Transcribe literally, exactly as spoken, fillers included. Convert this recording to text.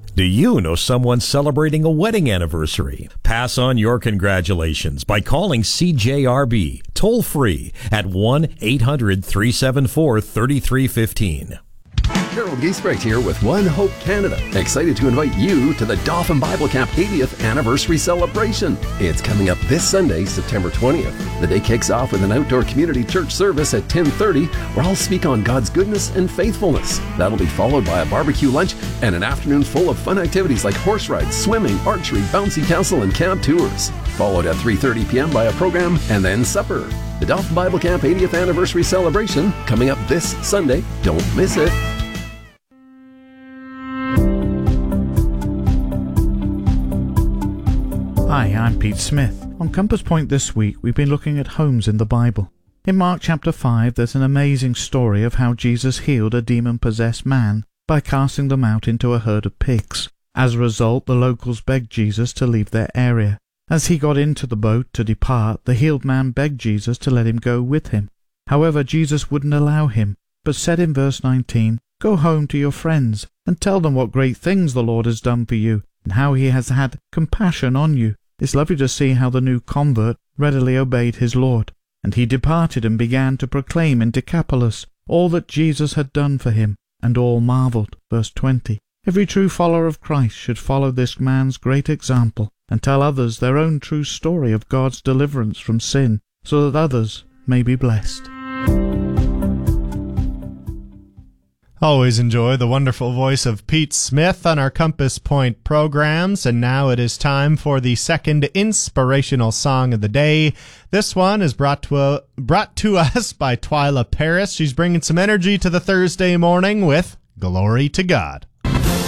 Do you know someone celebrating a wedding anniversary? Pass on your congratulations by calling C J R B toll free at one eight hundred three seven four three three one five. Harold Giesbrecht here with One Hope Canada. Excited to invite you to the Dauphin Bible Camp eightieth Anniversary Celebration. It's coming up this Sunday, September twentieth. The day kicks off with an outdoor community church service at ten thirty, where I'll speak on God's goodness and faithfulness. That'll be followed by a barbecue lunch and an afternoon full of fun activities like horse rides, swimming, archery, bouncy castle, and camp tours. Followed at three thirty p.m. by a program and then supper. The Dauphin Bible Camp eightieth Anniversary Celebration coming up this Sunday. Don't miss it. Hi, I'm Pete Smith. On Compass Point this week, we've been looking at homes in the Bible. In Mark chapter five, there's an amazing story of how Jesus healed a demon-possessed man by casting them out into a herd of pigs. As a result, the locals begged Jesus to leave their area. As he got into the boat to depart, the healed man begged Jesus to let him go with him. However, Jesus wouldn't allow him, but said in verse nineteen, "Go home to your friends, and tell them what great things the Lord has done for you, and how he has had compassion on you." It's lovely to see how the new convert readily obeyed his Lord. And he departed and began to proclaim in Decapolis all that Jesus had done for him, and all marveled. Verse twenty. Every true follower of Christ should follow this man's great example and tell others their own true story of God's deliverance from sin, so that others may be blessed. Always enjoy the wonderful voice of Pete Smith on our Compass Point programs, and now it is time for the second inspirational song of the day. This one is brought to a, brought to us by Twyla Paris. She's bringing some energy to the Thursday morning with Glory to God.